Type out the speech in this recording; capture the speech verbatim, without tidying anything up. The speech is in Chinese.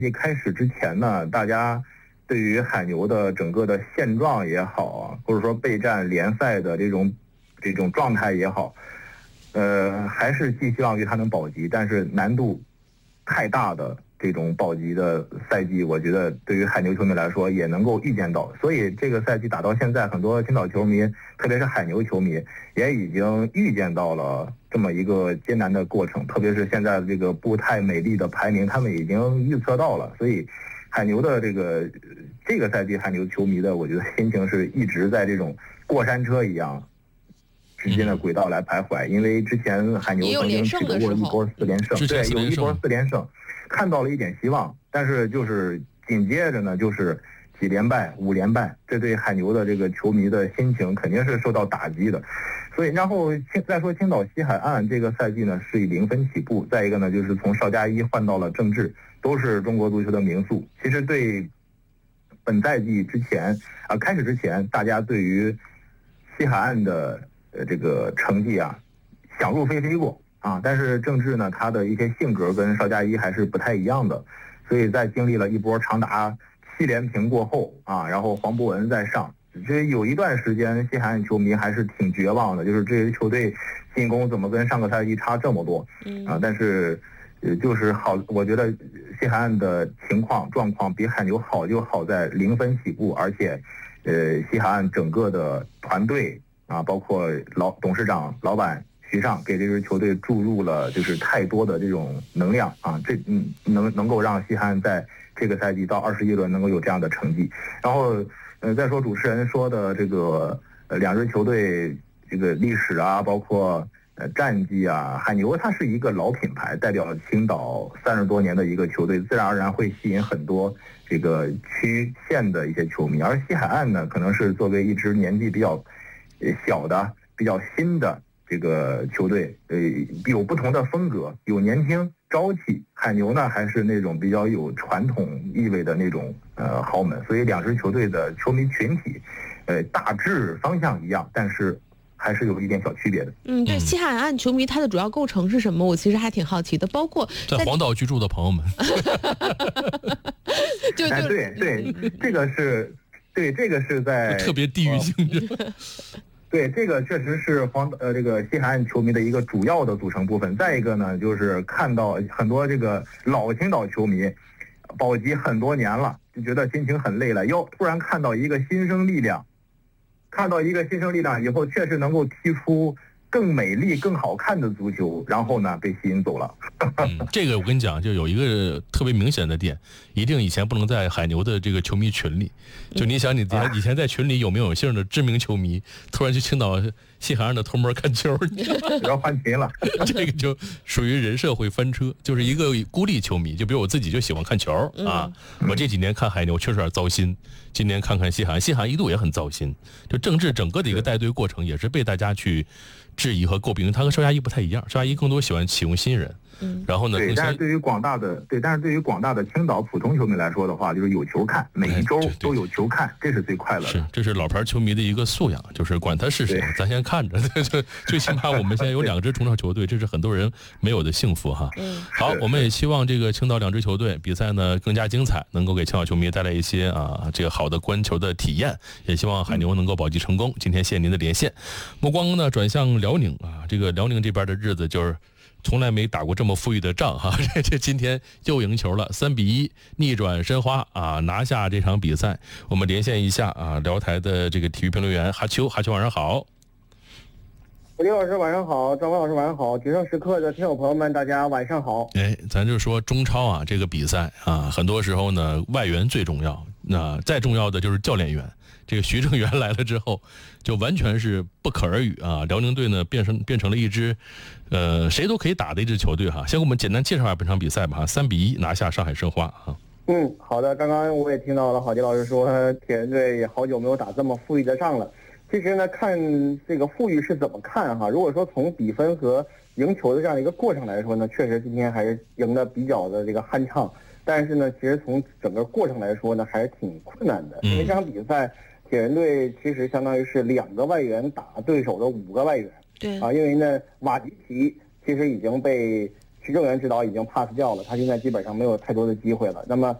一开始之前呢，大家对于海牛的整个的现状也好啊，或者说备战联赛的这种这种状态也好，呃，还是寄希望于它能保级，但是难度太大的这种保级的赛季，我觉得对于海牛球迷来说也能够预见到。所以这个赛季打到现在，很多青岛球迷，特别是海牛球迷，也已经预见到了这么一个艰难的过程。特别是现在这个步态美丽的排名，他们已经预测到了。所以海牛的这个这个赛季，海牛球迷的我觉得心情是一直在这种过山车一样之间的轨道来徘徊。因为之前海牛曾经取得过一波四连胜，对，有一波四连胜。看到了一点希望，但是就是紧接着呢，就是几连败、五连败，这对海牛的这个球迷的心情肯定是受到打击的。所以，然后再说青岛西海岸这个赛季呢，是以零分起步，再一个呢，就是从邵佳一换到了郑智，都是中国足球的名宿。其实对本赛季之前啊、呃、开始之前，大家对于西海岸的呃这个成绩啊，想入非非过。啊，但是郑智呢，他的一些性格跟邵佳一还是不太一样的，所以在经历了一波长达七连平过后啊，然后黄博文在上，这有一段时间西海岸球迷还是挺绝望的，就是这支球队进攻怎么跟上个赛季差这么多啊？但是呃，就是好，我觉得西海岸的情况状况比海牛好，就好在零分起步，而且呃，西海岸整个的团队啊，包括老董事长、老板。徐尚给这支球队注入了就是太多的这种能量啊，这嗯能能够让西汉在这个赛季到二十一轮能够有这样的成绩。然后呃再说主持人说的这个呃两支球队这个历史啊，包括呃战绩啊，海牛它是一个老品牌，代表了青岛三十多年的一个球队，自然而然会吸引很多这个区县的一些球迷。而西海岸呢，可能是作为一支年纪比较小的、比较新的。这个球队呃有不同的风格，有年轻朝气，海牛呢还是那种比较有传统意味的那种呃豪门，所以两支球队的球迷群体呃大致方向一样，但是还是有一点小区别的。 嗯，对，西海岸球迷它的主要构成是什么？我其实还挺好奇的，包括在黄岛居住的朋友们。 就就、 哎、对对，这个是对这个是在特别地域性质。 呃对，这个确实是黄呃这个西海岸球迷的一个主要的组成部分。再一个呢，就是看到很多这个老青岛球迷保级很多年了，就觉得心情很累了，哟，突然看到一个新生力量，看到一个新生力量以后，确实能够踢出更美丽、更好看的足球，然后呢被吸引走了。 嗯，这个我跟你讲，就有一个特别明显的点，一定以前不能在海牛的这个球迷群里。就你想，你以前在群里有没有姓的知名球迷，突然去青岛西海岸的偷摸看球， 要换群了。 这个就属于人设会翻车，就是一个孤立球迷。就比如我自己就喜欢看球啊，我这几年看海牛确实有点糟心，今年看看西海岸，西海岸一度也很糟心。就郑智整个的一个带队过程也是被大家去质疑和诟病，他和邵佳一不太一样，邵佳一更多喜欢启用新人。嗯，然后呢？ 对，但是对于广大的对，但是对于广大的青岛普通球迷来说的话，就是有球看，每一周都有球看，这是最快乐的。 是，这是老牌球迷的一个素养，就是管他是谁，咱先看着。就最起码我们现在有两支中超球队，这是很多人没有的幸福哈。嗯，好，我们也希望这个青岛两支球队比赛呢更加精彩，能够给青岛球迷带来一些啊这个好的观球的体验。也希望海牛能够保级成功。今天谢谢您的连线。目光呢转向辽宁啊，这个辽宁这边的日子就是从来没打过这么富裕的仗哈，这这今天又赢球了，三比一逆转申花啊，拿下这场比赛。我们连线一下啊，辽台的这个体育评论员哈秋，哈秋晚上好。 李老师晚上好，张文老师晚上好，决胜时刻的听友朋友们大家晚上好。 哎，咱就说中超啊这个比赛啊，很多时候呢外援最重要，那再重要的就是教练员。这个徐正元来了之后，就完全是不可而语啊！辽宁队呢变成变成了一支，呃，谁都可以打的一支球队哈。先给我们简单介绍一下本场比赛吧哈，三比一拿下上海申花啊。 嗯，好的。刚刚我也听到了郝杰老师说，铁人队也好久没有打这么富裕的仗了。其实呢，看这个富裕是怎么看哈？如果说从比分和赢球的这样一个过程来说呢，确实今天还是赢得比较的这个酣畅。但是呢，其实从整个过程来说呢，还是挺困难的。因为这场比赛，铁人队其实相当于是两个外援打对手的五个外援。 对啊，因为呢，瓦迪奇其实已经被徐正源指导已经 pass 掉了，他现在基本上没有太多的机会了。那么